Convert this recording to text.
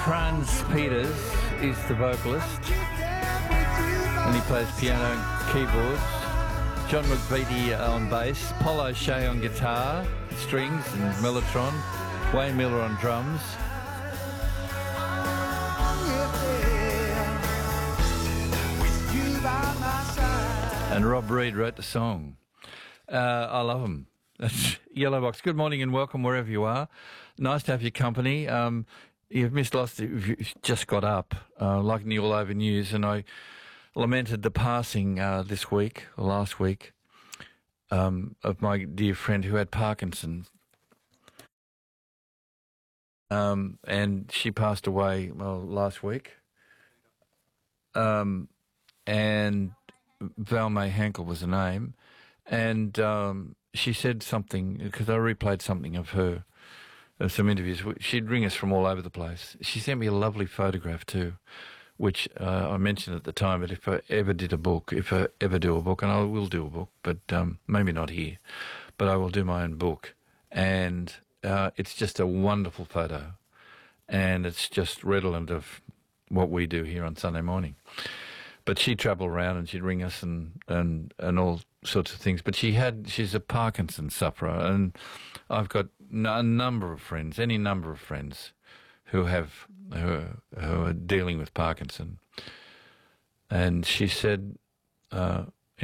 Franz Peters is the vocalist, and he plays piano and keyboards. John McVitie on bass, Paul O'Shea on guitar, strings and mellotron, Wayne Miller on drums. And Rob Reed wrote the song. I love him. That's Yellow Box. Good morning and welcome wherever you are. Nice to have your company. You've missed lots if you just got up, like in the All Over News, and I lamented the passing this week, or last week, of my dear friend who had Parkinson's. And she passed away, last week. And Val May Hankel was the name. And she said something, because I replayed something of her, some interviews. She'd ring us from all over the place. She sent me a lovely photograph too, which I mentioned at the time, but if I ever did a book, if I ever do a book, and I will do a book, but maybe not here, but I will do my own book. And it's just a wonderful photo, and it's just redolent of what we do here on Sunday morning. But she'd travel around and she'd ring us and all sorts of things. But she's a Parkinson's sufferer, and I've got a number of friends, any number of friends, who are dealing with Parkinson. And she said,